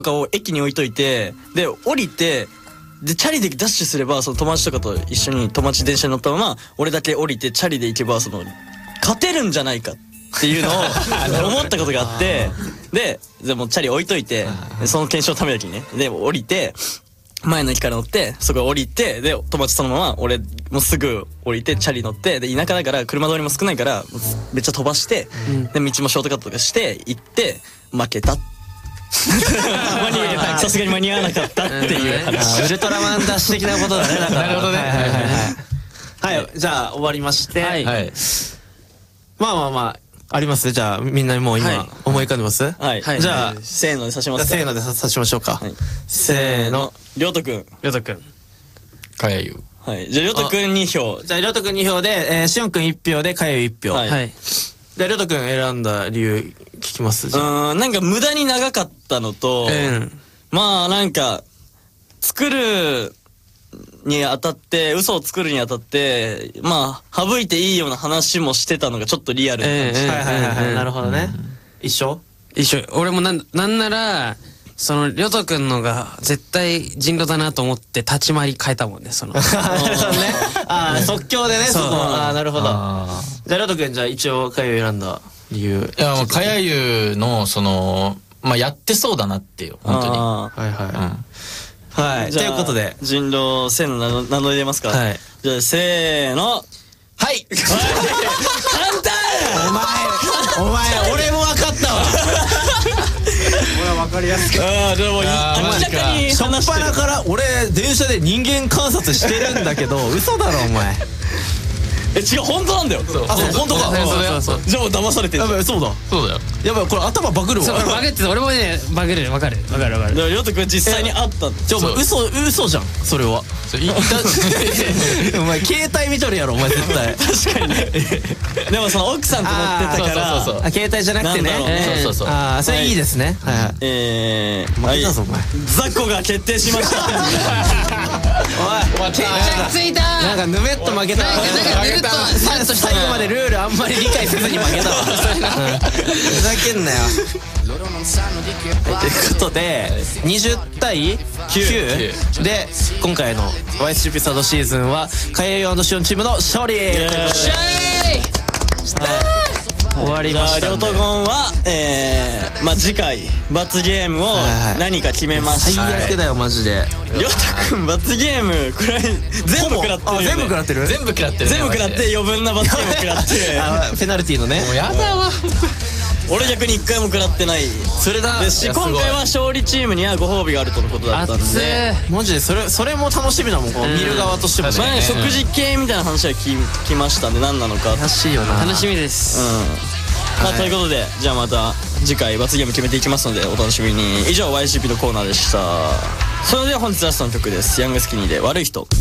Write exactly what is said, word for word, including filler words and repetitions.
かを駅に置いといて、で降りて、でチャリでダッシュすればその友達とかと一緒に友達電車に乗ったまま俺だけ降りてチャリで行けばその勝てるんじゃないかっていうのを思ったことがあって、ででもチャリ置いといて、その検証のためだけにね、で降りて前の駅から乗ってそこ降りて、で友達そのまま俺もうすぐ降りてチャリ乗って、で田舎だから車通りも少ないからめっちゃ飛ばして、で道もショートカットとかして行って負けた。さすがに間に合わなかったっていう話。 ウルトラマンダッシュ的なことだね。 なるほどね。 はい、じゃあ終わりまして、 はい、 まあまあまあありますね。じゃあみんなもう今思い浮かんでます？ はい。 じゃあせーので刺しますか。 せーので刺しましょうか。せーの。 りょうとくん。 りょうとくん。 かやゆ。 はい。じゃありょうとくんに票。 じゃありょうとくんに票で、しおんくんいち票でかやゆいち票。 はい。 じゃありょうとくん選んだ理由聞きます？ うーん、なんか無駄に長かったのと、まあなんか作るにあたって嘘を作るにあたってまあ省いていいような話もしてたのがちょっとリアルな感じ。 はいはいはい、なるほどね。一緒一緒。俺もなんなんならそのりょうとくんのが絶対人狼だなと思って立ち回り変えたもんね、その。 なるほどね。ああ即興でね。そこ。ああなるほど。じゃありょうとくんじゃあ一応かやゆ選んだ理由。 いやもうかやゆのそのまあやってそうだなっていう本当に。 はいはい。はい。ということで人狼せーの名乗り入れますか。はい。じゃあせーの。はい。簡単。 お前お前俺も分かったわ。俺は分かりやすく。 ああでも明らかに初っ端から俺電車で人間観察してるんだけど嘘だろお前。 え違う本当なんだよ。 あそう本当か。 じゃあもう騙されてる。 やばいそうだそうだよ。 やばいこれ頭バグるわ。 そうバグって俺もねバグる。わかるわかるわかる。 でもりょうとくん実際にあった。 じゃあお前嘘嘘じゃんそれは。お前携帯見とるやろお前絶対。 確かにね。でもその奥さんと乗ってたから携帯じゃなくてね。 そうそうそう。 ああそれいいですね。はい。 えー負けたぞお前。 雑魚が決定しました。 おい決着ついた。 なんかぬめっと負けた。最後までルールあんまり理解せずに負けたわ。ふざけんなよ。ということでにじゅうたいきゅうで今回の ワイエスジーピー サードシーズンはかやゆ&しおんチームの勝利。終わりました。 りょうとくんはえーまあ次回罰ゲームを何か決めました。 最悪だよマジで。 りょうとくん罰ゲームくらい全部食らってる。 全部食らってる。 全部食らってる。 全部食らって余分な罰ゲーム食らって。 ペナルティーのね。 もうやだわ。 俺逆に一回も食らってない。 それだ。 ですし今回は勝利チームにはご褒美があるとのことだったんで、 マジでそれそれも楽しみだもん。こう見る側としてもね。 まあ食事系みたいな話は聞きましたんで何なのか。 怪しいよな。 楽しみです。 まあということでじゃあまた次回罰ゲーム決めていきますのでお楽しみに。以上 ワイエスジーピー のコーナーでした。それでは本日ラストの曲です。ヤングスキニーで悪い人。